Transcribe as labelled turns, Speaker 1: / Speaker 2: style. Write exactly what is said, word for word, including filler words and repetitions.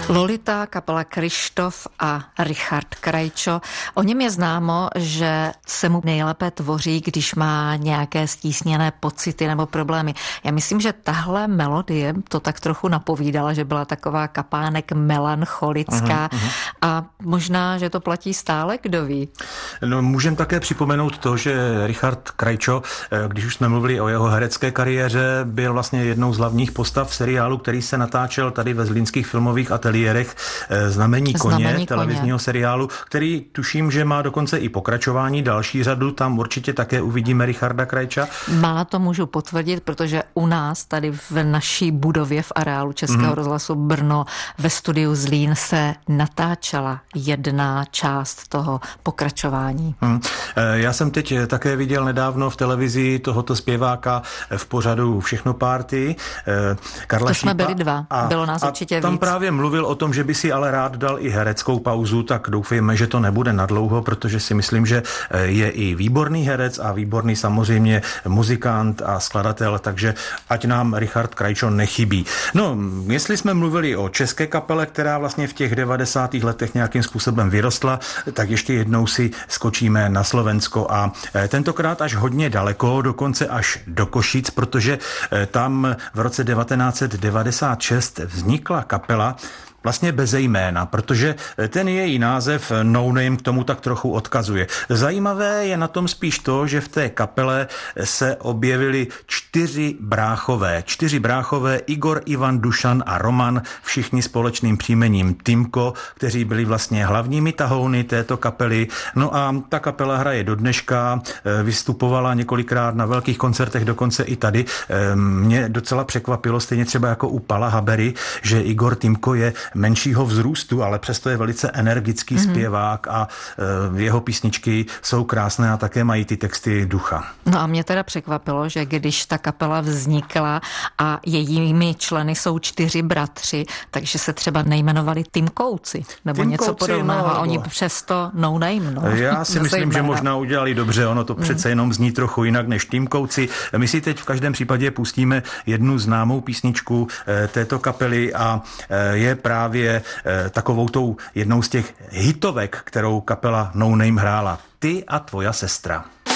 Speaker 1: Lolita, kapela Kryštof a Richard Krajčo. O něm je známo, že se mu nejlépe tvoří, když má nějaké stísněné pocity nebo problémy. Já myslím, že tahle melodie to tak trochu napovídala, že byla taková kapánek melancholická uh-huh, uh-huh. a možná, že to platí stále, kdo ví.
Speaker 2: No, můžeme také připomenout to, že Richard Krajčo, když už jsme mluvili o jeho herecké kariéře, byl vlastně jednou z hlavních postav v seriálu, který se natáčel tady ve zlínských filmových ateliérech Znamení koně, Znamení televizního koně. seriálu, který tuším, že má dokonce i pokračování, další řadu, tam určitě také uvidíme Richarda Krajča.
Speaker 1: Má, to můžu potvrdit, protože u nás tady v naší budově v areálu Českého mm. rozhlasu Brno ve studiu Zlín se natáčela jedna část toho pokračování. Mm.
Speaker 2: Já jsem teď také viděl nedávno v televizi tohoto zpěváka v pořadu Všechno party. Karla
Speaker 1: to
Speaker 2: Šípa.
Speaker 1: Jsme byli dva, a, bylo nás určitě
Speaker 2: tam
Speaker 1: víc.
Speaker 2: Právě mluvil o tom, že by si ale rád dal i hereckou pauzu, tak doufejme, že to nebude nadlouho, protože si myslím, že je i výborný herec a výborný samozřejmě muzikant a skladatel, takže ať nám Richard Krajčo nechybí. No, jestli jsme mluvili o české kapele, která vlastně v těch devadesátých letech nějakým způsobem vyrostla, tak ještě jednou si skočíme na Slovensko a tentokrát až hodně daleko, dokonce až do Košic, protože tam v roce devatenáct set devadesát šest vznikla kapela vlastně beze jména, protože ten její název No Name k tomu tak trochu odkazuje. Zajímavé je na tom spíš to, že v té kapele se objevili čtyři bráchové. Čtyři bráchové, Igor, Ivan, Dušan a Roman, všichni společným příjmením Timko, kteří byli vlastně hlavními tahouny této kapely. No a ta kapela hraje do dneška, vystupovala několikrát na velkých koncertech, dokonce i tady. Mě docela překvapilo, stejně třeba jako u Pala Habery, že Igor Timko je menšího vzrůstu, ale přesto je velice energický mm-hmm. zpěvák a e, jeho písničky jsou krásné a také mají ty texty ducha.
Speaker 1: No a mě teda překvapilo, že když ta kapela vznikla a jejími členy jsou čtyři bratři, takže se třeba nejmenovali Timkouci nebo Timkouci, něco podobného. No, a oni přesto No Name. No.
Speaker 2: Já si myslím, že možná udělali dobře, ono to mm. přece jenom zní trochu jinak než Timkouci. My si teď v každém případě pustíme jednu známou písničku e, této kapely a e, je právě právě eh, takovou tou jednou z těch hitovek, kterou kapela No Name hrála. Ty a tvoja sestra.